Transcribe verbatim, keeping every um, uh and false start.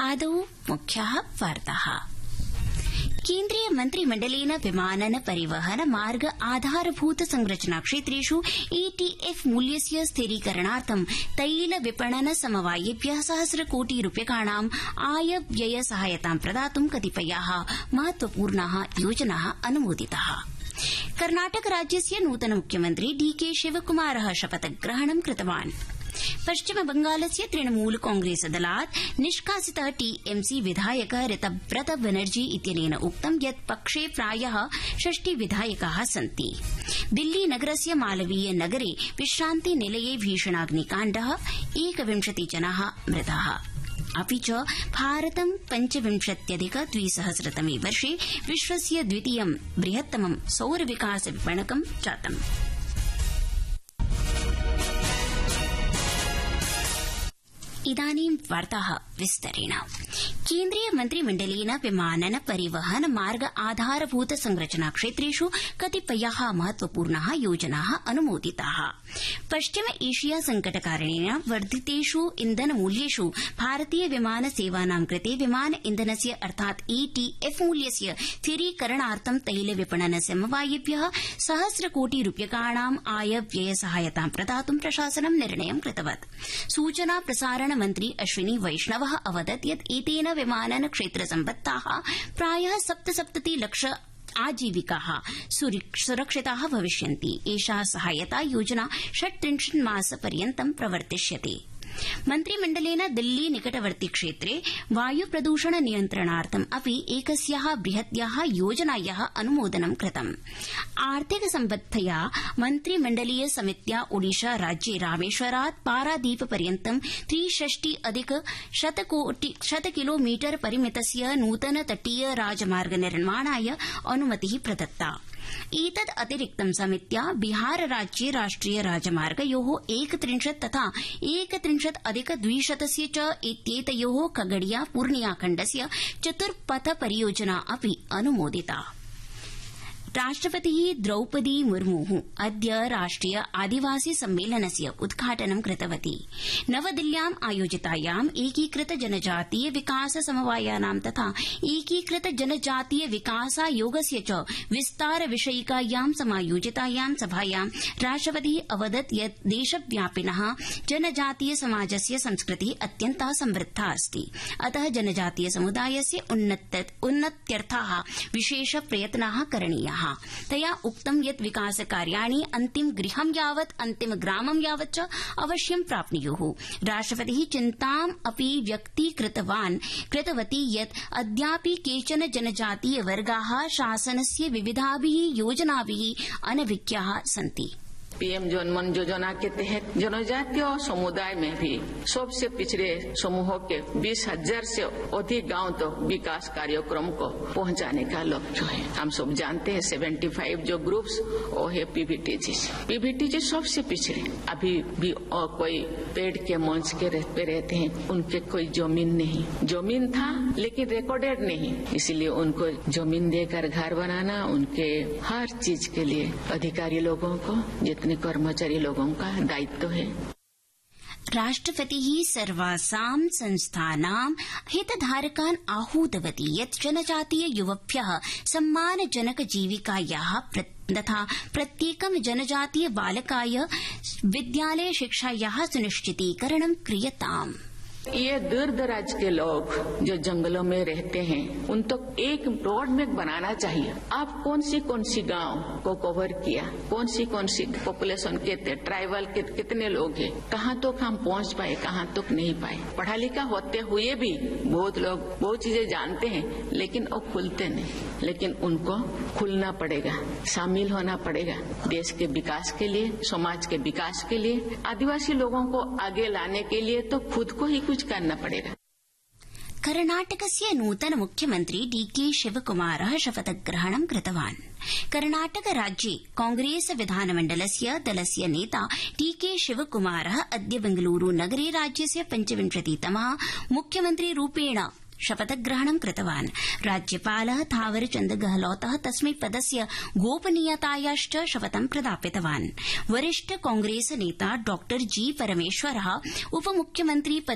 आदौ मुख्याः वार्ताः। केन्द्रीय मन्त्रिमण्डलेन विमानन परिवहन मार्ग आधारभूत संरचना क्षेत्रेष् एटीएफ मूल्यस्य स्थिरीकरणार्थं तैल विपणन समवायेभ्यः सहस्र कोटि रूप्यकाणां आय व्यय सहायतां प्रदातुं कतिपयाः महत्वपूर्णाः योजनाः अनुमोदिताः। कर्नाटक राज्यस्य नूतन मुख्यमन्त्री डीके शिवकुमारः शपथग्रहणं कृतवान्। पश्चिम बंगालस्य तृणमूल कांग्रेस दलात् निष्कासितः टीएमसी विधायक ऋतव्रत बनर्जी इत्यनेन उक्तं यत् पक्षे प्रायः षष्टि विधायकाः सन्ति। दिल्ली नगरस्य मालवीय नगरे विश्रान्ति निलये भीषणाग्निकाण्डः एकविंशति जनाः मृताः। अपि च भारतं पञ्चविंशत्यधिक द्विसहस्रतमे वर्षे विश्वस्य द्वितीयं बृहत्तमं सौर विकास विपणकं जातम्। इदानीं वार्ताः विस्तरेण। केन्द्रीय मन्त्रिमण्डलेन विमानन परिवहन मार्ग आधारभूत संरचना क्षेत्रेष् कतिपयाः महत्वपूर्णाः योजनाः अनुमोदिताः। पश्चिम एशिया संकटकारणेन वर्धितेष् इन्धनमूल्येष् भारतीय विमान सेवानां कृते विमान इन्धनस्य अर्थात् एटीएफ मूल्यस्य स्थिरीकरणार्थं तैल विपणन समवायेभ्यः सहस्र कोटि रूप्यकाणां आय व्यय सहायतां प्रदातुं प्रशासनं निर्णयं कृतवत्। सूचना प्रसारण मन्त्री अश्विनी वैष्णवः अवदत् यत् एतेन विमानन क्षेत्र सम्बद्धाः प्रायः सप्तसप्तति लक्ष आजीविकाः सुरक्षिताः भविष्यन्ति। एषा सहायता योजना षट्त्रिंशत् मासपर्यन्तं प्रवर्तिष्यते। मन्त्रिमण्डलेन दिल्ली निकटवर्ति क्षेत्रे वायु प्रदूषण नियन्त्रणार्थम् अपि एकस्याः बृहत्याः योजनायाः अनुमोदनं कृतम्। आर्थिक सम्बद्धया मन्त्रिमण्डलीय समित्या ओडिशा राज्ये रामेश्वरात् पारादीप पर्यन्तं त्रिषष्टि अधिक शत किलोमीटर परिमितस्य नूतन तटीय राजमार्ग निर्माणाय अनुमतिः प्रदत्ता। एतद् अतिरिक्तं समित्या बिहार राज्ये राष्ट्रिय राजमार्गयोः एकत्रिंशत् तथा एकत्रिंशत् अधिक द्विशतस्य च इत्येतयोः खगड़िया पूर्णिया खण्डस्य चतुर्पथ परियोजना अपि अनुमोदिता। राष्ट्रपतिः द्रौपदी मुर्मुः अद्य राष्ट्रिय आदिवासी सम्मेलनस्य उद्घाटनं कृतवती। नवदिल्ल्याम् आयोजितायाम् एकीकृत जनजातीय विकास समवायानां तथा एकीकृत जनजातीय विकासायोगस्य च विस्तार विषयिकायां समायोजितायां सभायां राष्ट्रपतिः अवदत् यत् देशव्यापिनः जनजातीय समाजस्य संस्कृतिः अत्यन्ता समृद्धा अस्ति। अतः जनजातीय समुदायस्य उन्नत्यर्थाः विशेष प्रयत्नाः करणीयाः। तया उक्तं यत् विकासकार्याणि अन्तिम गृहं यावत् अन्तिम ग्रामं यावत् च अवश्यं प्राप्नुयुः। राष्ट्रपतिः चिन्ताम् अपि व्यक्तीकृतवती यत् अद्यापि केचन जनजातीय वर्गाः शासनस्य विविधाभिः योजनाभिः अनभिज्ञाः सन्ति। पीएम जनमन योजना के तहत जनजातीय समुदाय में भी सबसे पिछड़े समूहों के बीस हजार से अधिक गांव तो विकास कार्यक्रम को पहुंचाने का लक्ष्य है। हम सब जानते हैं पचहत्तर जो ग्रुप्स वो है पीवीटीजी। पीवीटीजी सबसे पिछड़े अभी भी और कोई पेड़ के मंच के पे रहते हैं, उनके कोई जमीन नहीं, जमीन था लेकिन रिकॉर्डेड नहीं, इसलिए उनको जमीन देकर घर बनाना उनके हर चीज के लिए अधिकारी लोगों को कर्मचारी लोगों का दायित्व है। राष्ट्रपतिः सर्वासां संस्थानां हितधारकान् आहूतवती यत् जनजातीय युवभ्यः सम्मानजनक जीविकायाः तथा प्रत्येकं जनजातीय बालकाय विद्यालय शिक्षायाः सुनिश्चितीकरणं क्रियताम्। ये दूर दराज के लोग जो जंगलों में रहते हैं उन तक एक रोड मैप बनाना चाहिए। आप कौन सी कौन सी गांव को कवर किया, कौन सी कौन सी पॉपुलेशन के ट्राइबल के कितने लोग हैं, कहाँ तक हम पहुँच पाए, कहाँ तक नहीं पाए। पढ़ा लिखा होते हुए भी बहुत लोग बहुत चीजें जानते हैं लेकिन वो खुलते नहीं। लेकिन उनको खुलना पड़ेगा, शामिल होना पड़ेगा देश के विकास के लिए, समाज के विकास के लिए, आदिवासी लोगों को आगे लाने के लिए तो खुद को ही कुछ करना पड़ेगा। कर्नाटकस्य नूतन मुख्यमन्त्री डीके शिवकुमारः शपथग्रहणं कृतवान्। कर्नाटक राज्ये कांग्रेस विधानमण्डलस्य दलस्य नेता डीके शिवकुमारः अद्य बेंगलुरू नगरे राज्यस्य पञ्चविंशतितमः मुख्यमन्त्रीरूपेण शपथग्रहणं कृतवान्। राज्यपालः थावरचन्द गहलोतः तस्मै पदस्य गोपनीयतायाश्च शपथं प्रदापितवान्। वरिष्ठ कांग्रेस नेता डॉ जी परमेश्वरः उपमुख्यमन्त्री